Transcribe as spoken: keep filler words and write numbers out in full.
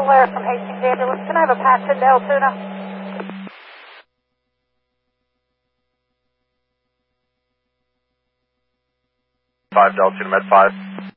Solaire from Hastings Ambulance. Can I have a patch into Altoona? five Delta Med five.